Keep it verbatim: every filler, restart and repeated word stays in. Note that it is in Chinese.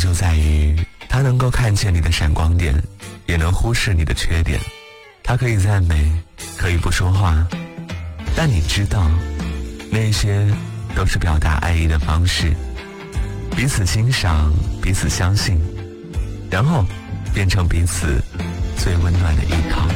就在于他能够看见你的闪光点，也能忽视你的缺点。他可以赞美，可以不说话，但你知道那些都是表达爱意的方式。彼此欣赏，彼此相信，然后变成彼此最温暖的依靠。